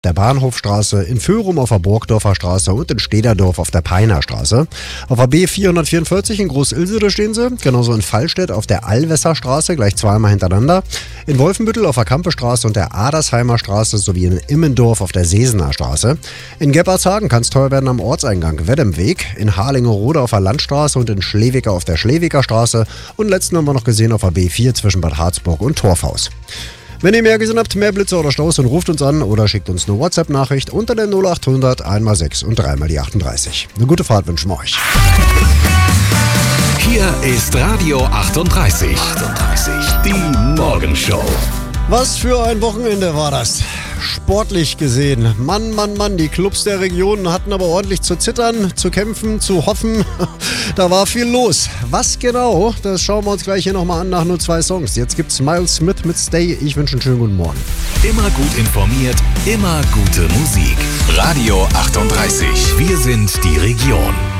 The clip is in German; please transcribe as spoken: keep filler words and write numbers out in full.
der Bahnhofstraße, in Föhrum auf der Burgdorfer Straße und in Stederdorf auf der Peiner Straße. Auf der B vierhundertvierundvierzig in Groß-Ilsede stehen sie, genauso in Fallstädt auf der Allwässerstraße, gleich zweimal hintereinander. In Wolfenbüttel auf der Kampestraße und der Adersheimer Straße sowie in Immendorf auf der Sesener Straße. In Gebbertshagen kann es teuer werden am Ortseingang Weddemweg, in Harlingerode auf der Landstraße und in Schlewicker auf der Schlewicker Straße und letzten haben wir noch gesehen auf der B vier zwischen Bad Harzburg und Torfhaus. Wenn ihr mehr gesehen habt, mehr Blitze oder Staus, dann ruft uns an oder schickt uns eine WhatsApp-Nachricht unter der null acht hundert eins mal sechs und drei mal die achtunddreißig. Eine gute Fahrt wünschen wir euch. Hier ist Radio achtunddreißig. achtunddreißig, die Morgenshow. Was für ein Wochenende war das? Sportlich gesehen. Mann, Mann, Mann, die Clubs der Region hatten aber ordentlich zu zittern, zu kämpfen, zu hoffen. Da war viel los. Was genau, das schauen wir uns gleich hier nochmal an nach nur zwei Songs. Jetzt gibt's Miles Smith mit Stay. Ich wünsche einen schönen guten Morgen. Immer gut informiert, immer gute Musik. Radio achtunddreißig. Wir sind die Region.